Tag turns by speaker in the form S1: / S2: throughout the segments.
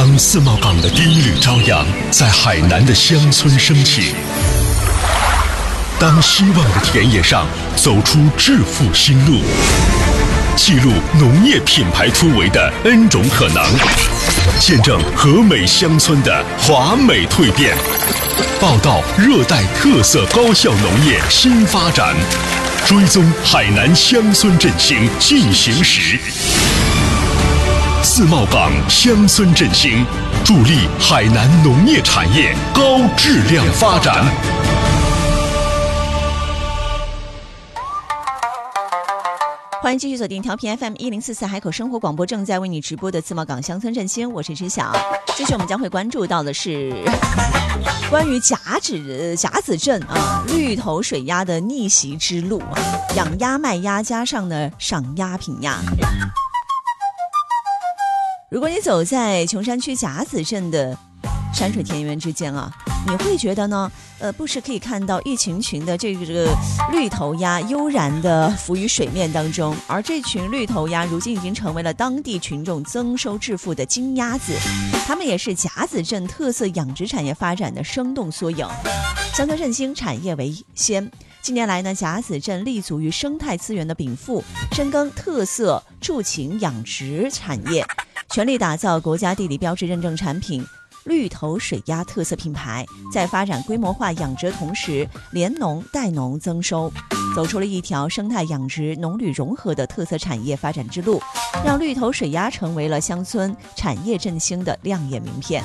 S1: 当自贸港的第一缕朝阳在海南的乡村升起，当希望的田野上走出致富新路，记录农业品牌突围的 N 种可能，见证和美乡村的华美蜕变，报道热带特色高效农业新发展，追踪海南乡村振兴进行时。自贸港乡村振兴，助力海南农业产业高质量发展。
S2: 欢迎继续锁定调频 FM1044海口生活广播，正在为你直播的自贸港乡村振兴，我是知晓。继续我们将会关注到的是关于甲子镇绿头水鸭的逆袭之路，养鸭卖鸭加上呢赏鸭品鸭。如果你走在琼山区甲子镇的山水田园之间你会觉得呢不时可以看到一群群的这个绿头鸭悠然地浮于水面当中，而这群绿头鸭如今已经成为了当地群众增收致富的金鸭子，它们也是甲子镇特色养殖产业发展的生动缩影。乡村振兴，产业为先。近年来呢，甲子镇立足于生态资源的禀赋，深耕特色畜禽养殖产业，全力打造国家地理标志认证产品绿头水鸭特色品牌，在发展规模化养殖的同时，联农带农增收，走出了一条生态养殖农旅融合的特色产业发展之路，让绿头水鸭成为了乡村产业振兴的亮眼名片。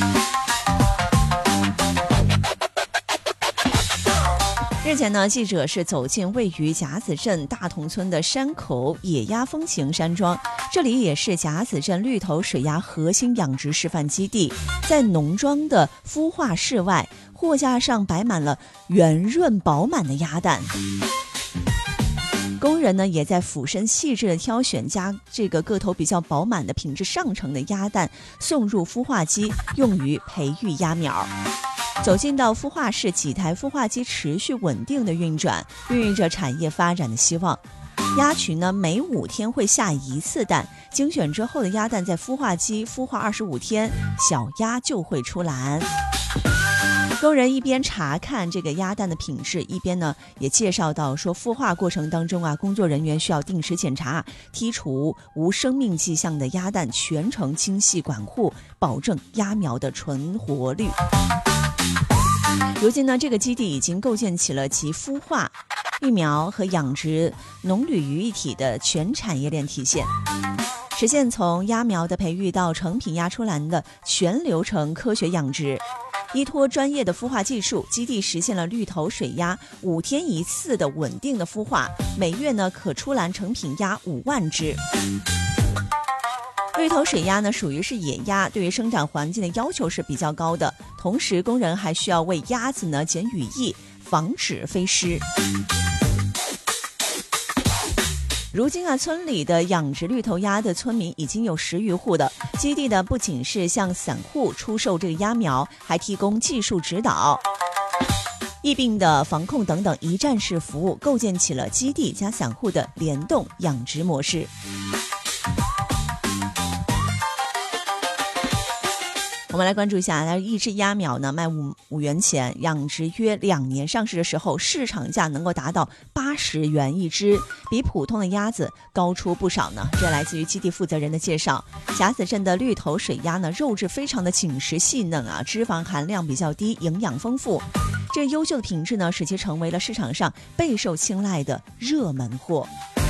S2: 日前呢，记者是走进位于甲子镇大同村的山口野鸭风情山庄，这里也是甲子镇绿头水鸭核心养殖示范基地。在农庄的孵化室外，货架上摆满了圆润饱满的鸭蛋，工人呢也在俯身细致的挑选这个个头比较饱满的品质上乘的鸭蛋，送入孵化机，用于培育鸭苗。走进到孵化室，几台孵化机持续稳定的运转，孕育着产业发展的希望。鸭群呢每5天会下1次蛋，精选之后的鸭蛋在孵化机孵化25天，小鸭就会出栏。工人一边查看这个鸭蛋的品质，一边呢也介绍到说，孵化过程当中工作人员需要定时检查，剔除无生命迹象的鸭蛋，全程精细管护，保证鸭苗的存活率。如今呢，这个基地已经构建起了集孵化、育苗和养殖、农旅于一体的全产业链体现，实现从鸭苗的培育到成品鸭出栏的全流程科学养殖。依托专业的孵化技术，基地实现了绿头水鸭5天1次的稳定的孵化，每月呢可出栏成品鸭5万只。绿头水鸭呢属于是野鸭，对于生长环境的要求是比较高的，同时工人还需要为鸭子呢剪羽翼，防止飞失。如今村里的养殖绿头鸭的村民已经有10余户的，基地呢不仅是向散户出售这个鸭苗，还提供技术指导、疫病的防控等等一站式服务，构建起了基地加散户的联动养殖模式。我们来关注一下，一只鸭苗呢卖5元钱，养殖约2年，上市的时候市场价能够达到80元一只，比普通的鸭子高出不少呢。这来自于基地负责人的介绍。甲子镇的绿头水鸭呢，肉质非常的紧实细嫩脂肪含量比较低，营养丰富。这优秀的品质呢，使其成为了市场上备受青睐的热门货。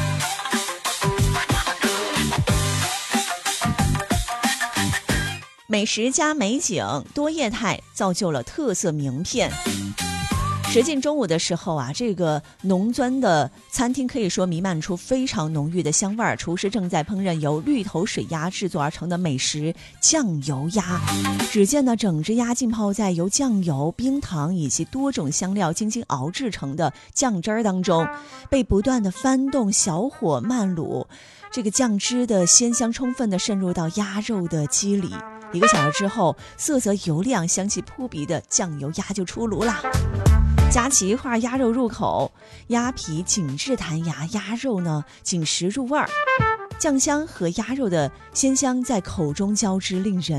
S2: 美食加美景，多业态造就了特色名片。时近中午的时候这个农村的餐厅可以说弥漫出非常浓郁的香味儿，厨师正在烹饪由绿头水鸭制作而成的美食酱油鸭。只见呢，整只鸭浸泡在由酱油、冰糖以及多种香料精心熬制成的酱汁儿当中，被不断的翻动，小火慢卤，这个酱汁的鲜香充分的渗入到鸭肉的肌里。1个小时之后，色泽油亮、香气扑鼻的酱油鸭就出炉啦。夹起一块鸭肉入口，鸭皮紧致弹牙，鸭肉呢紧实入味儿，酱香和鸭肉的鲜香在口中交织，令人